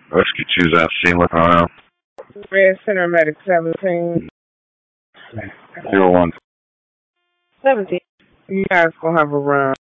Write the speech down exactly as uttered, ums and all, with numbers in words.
Rescue two's out scene looking around. Red Center Medic seventeen. Zero one. seventeen. You guys gonna have a run.